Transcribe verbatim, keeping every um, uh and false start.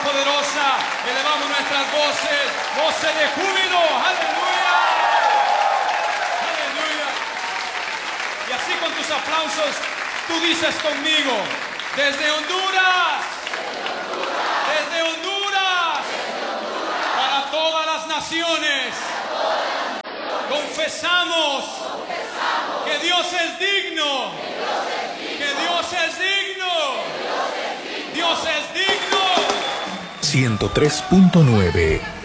poderosa, elevamos nuestras voces, voces de júbilo. Aleluya. Aleluya. Y así con tus aplausos, tú dices conmigo, desde Honduras, desde Honduras, para todas las naciones, confesamos que Dios es digno, que Dios es digno, Dios es digno. ciento tres punto nueve